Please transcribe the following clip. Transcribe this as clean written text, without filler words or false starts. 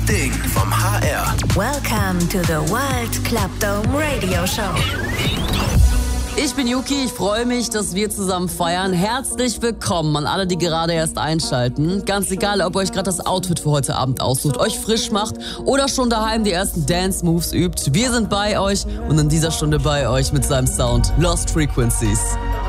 Ding vom HR. Welcome to the World Club Dome Radio Show. Ich bin Yuki, ich freue mich, dass wir zusammen feiern. Herzlich willkommen an alle, die gerade erst einschalten. Ganz egal, ob ihr euch gerade das Outfit für heute Abend aussucht, euch frisch macht oder schon daheim die ersten Dance-Moves übt. Wir sind bei euch und in dieser Stunde bei euch mit seinem Sound Lost Frequencies.